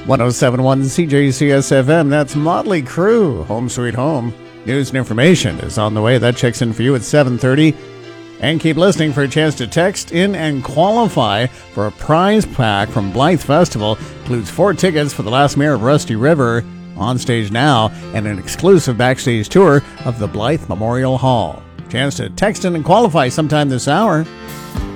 1071 CJCS-FM, that's Motley Crue, Home Sweet Home. News and information is on the way. That checks in for you at 7:30. And keep listening for a chance to text in and qualify for a prize pack from Blythe Festival. Includes 4 tickets for the Last Mayor of Rusty River, on stage now, and an exclusive backstage tour of the Blythe Memorial Hall. Chance to text in and qualify sometime this hour.